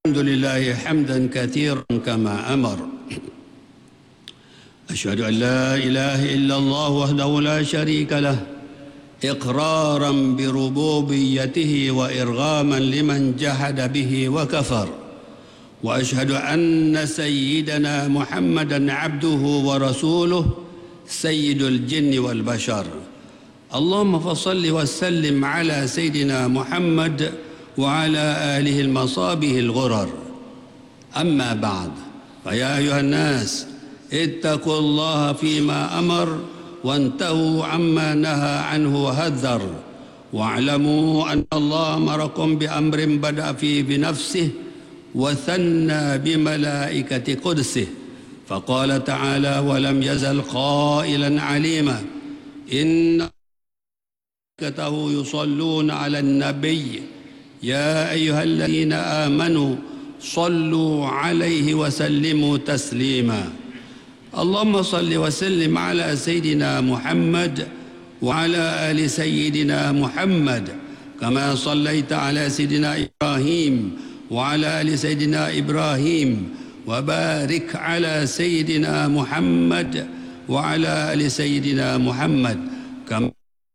الحمد لله حمدا كثيرا كما أمر. أشهد أن لا إله إلا الله وحده لا شريك له إقرارا بربوبيته وإرغاما لمن جحد به وكفر. وأشهد أن سيدنا محمدا عبده ورسوله سيد الجن والبشر. اللهم فصل وسلم على سيدنا محمد وعلى آله المصابه الغرر. أما بعد، فيا أيها الناس اتقوا الله فيما أمر وانتهوا عما نهى عنه وهذر، واعلموا أن الله أمركم بأمر بدأ فيه بنفسه وثنى بملائكة قدسه، فقال تعالى: ولم يزل قائلا عليما إن ملائكته يصلون على النبي يا أيها الذين آمنوا صلوا عليه وسلموا تسليما. اللهم صل وسلم على سيدنا محمد وعلى آل سيدنا محمد كما صليت على سيدنا إبراهيم وعلى آل سيدنا إبراهيم، وبارك على سيدنا محمد وعلى آل سيدنا محمد كما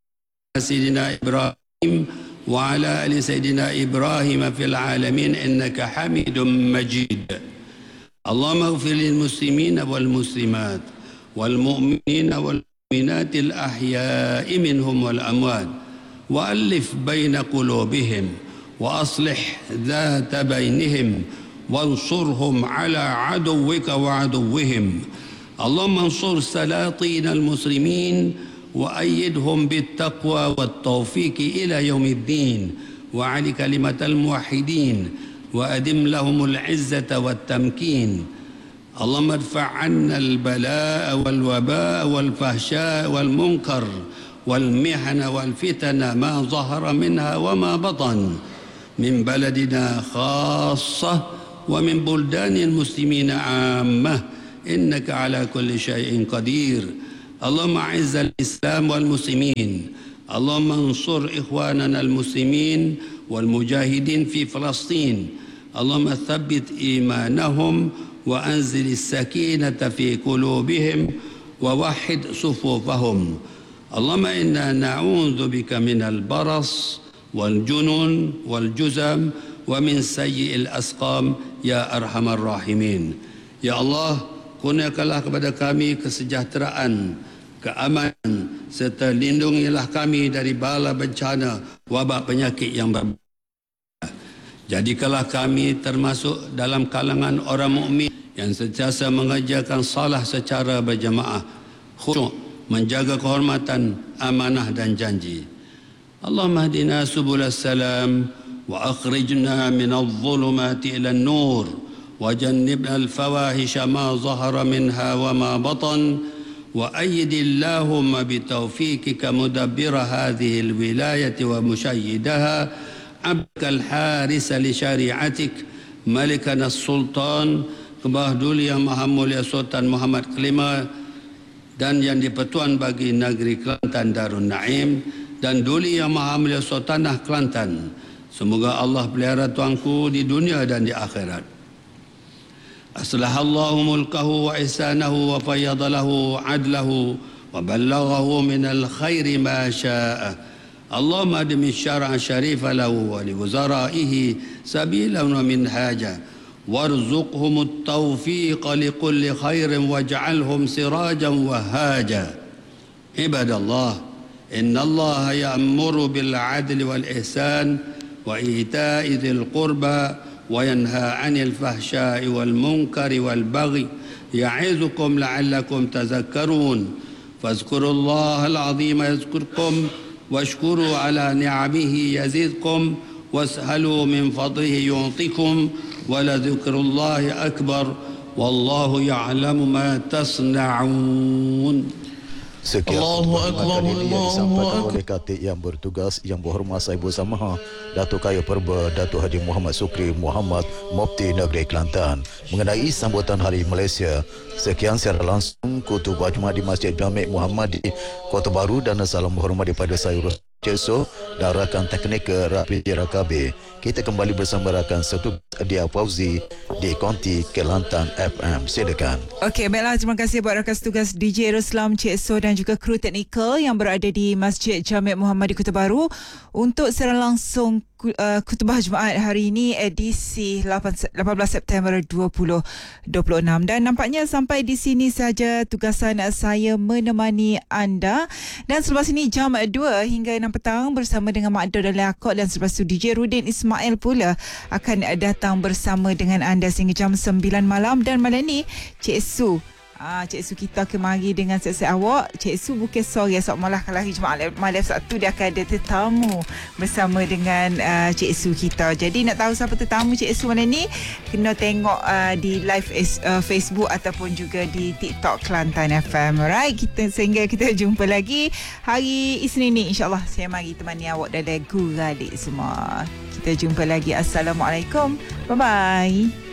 سيدنا إبراهيم وعلى آل سيدنا إبراهيم في العالمين إنك حميد مجيد. اللهم اغفر للمسلمين والمسلمات والمؤمنين والمؤمنات الأحياء منهم والأموات، وألف بين قلوبهم وأصلح ذات بينهم وانصرهم على عدوك وعدوهم. اللهم انصر سلاطين المسلمين وأيدهم بالتقوى والتوفيق إلى يوم الدين، وعلي كلمة الموحدين وأدم لهم العزة والتمكين. اللهم ادفع عنا البلاء والوباء والفحشاء والمنكر والمحن والفتن ما ظهر منها وما بطن من بلدنا خاصة ومن بلدان المسلمين عامة، إنك على كل شيء قدير. اللهم أعز الإسلام والمسلمين، اللهم انصر إخواننا المسلمين والمجاهدين في فلسطين، اللهم ثبت إيمانهم وأنزل السكينة في قلوبهم ووحد صفوفهم. اللهم إنا نعوذ بك من البرص والجنون والجزم ومن سيء الأسقام يا أرحم الراحمين. Ya Allah, kurniakanlah kepada kami kesejahteraan, keamanan, serta lindungilah kami dari bala bencana, wabak penyakit yang berbahaya. Jadikanlah kami termasuk dalam kalangan orang mukmin yang sentiasa mengajarkan salah secara berjamaah, khusyuk, menjaga kehormatan, amanah dan janji. Allahumma hdina subulas salam wa akhrijna minadh dhulumati ila an-nur وجنبنا الفواحش ما ظهر منها وما بطن، وأيد اللهم بتوفيقك مدبر هذه الولاية ومشيدها عبدك الحارس لشريعتك ملكنا السلطان Kebah Duli Yang Maha Mulia Sultan Muhammad kelima dan yang dipertuan bagi negeri Kelantan Darun Naim, dan Duli Yang Maha Mulia Sultanah Kelantan. Semoga Allah pelihara tuanku di dunia dan di akhirat. Aslahallahu mulkahu wa ihsanahu wa fayyadalahu adlahu wa ballaghahu minal khairi ma sya'a. Allahumma admi syar'a syarifa lahu wa liwuzaraihi sabilan wa minhaja warzuqhumut tawfiqa likulli khairin waj'alhum sirajan wahaja. Ibadallah, innallaha ya'muru bil 'adli wal ihsan wa ita'i dzil qurba وينهى عن الفحشاء والمنكر والبغي يعظكم لعلكم تذكرون فاذكروا الله العظيم يذكركم واشكروا على نعمه يزدكم واسألوا من فضله يعطكم ولذكر الله أكبر والله يعلم ما تصنعون. Sekian perkhidmatan ini yang disampaikan oleh Khatib yang bertugas Yang Berhormat Sahibu Samaha Datuk Kaya Perba Datuk Haji Muhammad Sukri Muhammad Mufti Negeri Kelantan mengenai sambutan Hari Malaysia. Sekian secara langsung khutbah Jumaat di Masjid Jami' Muhammadi Kota Baru, dan salam hormat daripada saya Cik So dan rakan teknik Rapi Rakabe. Kita kembali bersama rakan satu Dia Fauzi di Konti Kelantan FM. Silakan. Okey, baiklah, terima kasih buat rakan tugas DJ Ruslam, Cik So dan juga kru teknikal yang berada di Masjid Jami' Muhammadi Kota Baru untuk siaran langsung khutbah Jumaat hari ini edisi 18 September 2026. Dan nampaknya sampai di sini saja tugasan saya menemani anda. Dan selepas ini jam 2 hingga 6 petang bersama dengan Mak Dor dan Leakot, dan selepas itu DJ Rudin Ismail pula akan datang bersama dengan anda sehingga jam 9 malam. Dan malam ni Cik Su Cik Su kita kemari dengan set-set awak. Cik Su bukan sore esok malah, kalau hari Jumaat malam Sabtu dia akan ada tetamu bersama dengan Cik Su kita. Jadi nak tahu siapa tetamu Cik Su malam ni, kena tengok di live Facebook ataupun juga di TikTok Kelantan FM. Alright, sehingga kita jumpa lagi hari Isnin ni, insyaAllah saya mari temani awak dan guralik semua. Kita jumpa lagi. Assalamualaikum. Bye-bye.